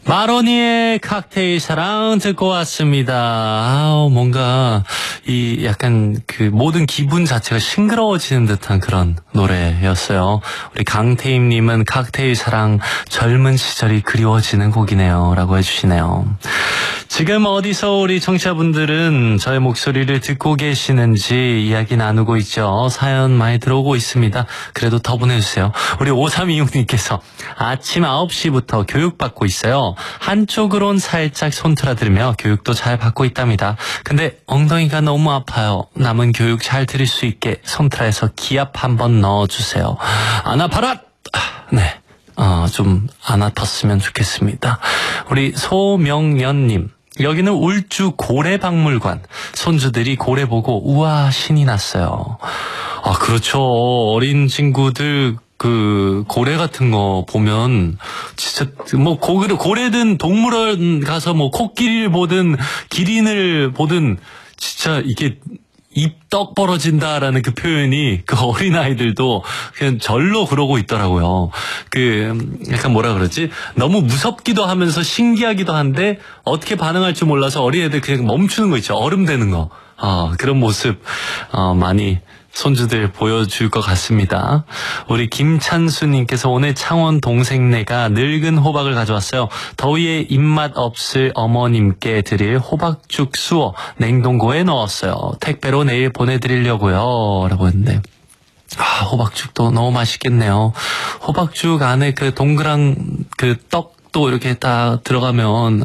마로니의 칵테일 사랑 듣고 왔습니다. 뭔가 이 약간 그 모든 기분 자체가 싱그러워지는 듯한 그런 노래였어요. 우리 강태임님은 칵테일 사랑 젊은 시절이 그리워지는 곡이네요 라고 해주시네요. 지금 어디서 우리 청취자분들은 저의 목소리를 듣고 계시는지 이야기 나누고 있죠. 사연 많이 들어오고 있습니다. 그래도 더 보내주세요. 우리 5326님께서 아침 9시부터 교육받고 있어요. 한쪽으론 살짝 손틀어들으며 교육도 잘 받고 있답니다. 근데 엉덩이가 너무 아파요. 남은 교육 잘 들을 수 있게 손틀어서 기압 한번 넣어주세요. 안 아파라! 네, 좀 안 아팠으면 좋겠습니다. 우리 소명연님. 여기는 울주 고래박물관. 손주들이 고래 보고 우와 신이 났어요. 그렇죠. 어린 친구들 그 고래 같은 거 보면 진짜 뭐 고래든 동물원 가서 뭐 코끼리를 보든 기린을 보든 진짜 이게 입 떡 벌어진다라는 그 표현이 그 어린아이들도 그냥 절로 그러고 있더라고요. 약간 뭐라 그러지? 너무 무섭기도 하면서 신기하기도 한데 어떻게 반응할지 몰라서 어린애들 그냥 멈추는 거 있죠. 얼음되는 거. 그런 모습 많이 손주들 보여줄 것 같습니다. 우리 김찬수님께서 오늘 창원 동생네가 늙은 호박을 가져왔어요. 더위에 입맛 없을 어머님께 드릴 호박죽 수어 냉동고에 넣었어요. 택배로 내일 보내드리려고요 라고 했는데 호박죽도 너무 맛있겠네요. 호박죽 안에 그 동그란 그 떡도 이렇게 딱 들어가면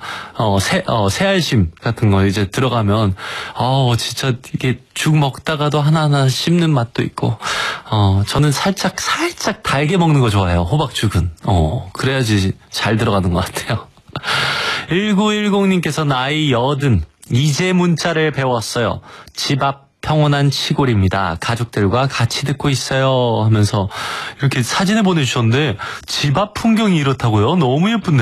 새알심 같은 거 이제 들어가면 진짜 이게 죽 먹다가도 하나하나 씹는 맛도 있고 저는 살짝 달게 먹는 거 좋아해요. 호박죽은 그래야지 잘 들어가는 것 같아요. 1910님께서 나이 80 이제 문자를 배웠어요. 집 앞 평온한 시골입니다. 가족들과 같이 듣고 있어요 하면서 이렇게 사진을 보내주셨는데 집 앞 풍경이 이렇다고요? 너무 예쁜데.